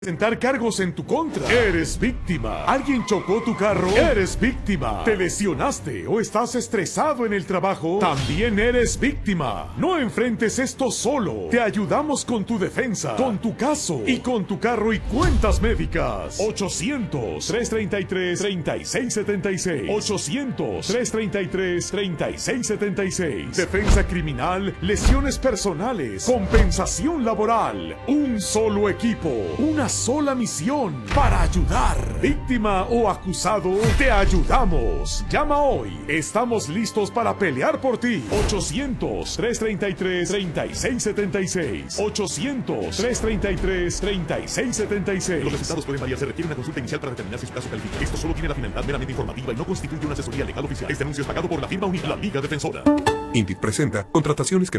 Presentar cargos en tu contra. Eres víctima. Alguien chocó tu carro. Eres víctima. Te lesionaste o estás estresado en el trabajo. También eres víctima. No enfrentes esto solo. Te ayudamos con tu defensa, con tu caso y con tu carro y cuentas médicas. 800-333-3676. 800-333-3676. Defensa criminal, lesiones personales, compensación laboral. Un solo equipo. Una sola misión para ayudar. Víctima o acusado, te ayudamos. Llama hoy. Estamos listos para pelear por ti. 800-333-3676. 800-333-3676. Los resultados pueden variar. Se requiere una consulta inicial para determinar si su caso califica. Esto solo tiene la finalidad meramente informativa y no constituye una asesoría legal oficial. Este anuncio es pagado por la firma UNILA, la Liga Defensora. INDIT presenta contrataciones que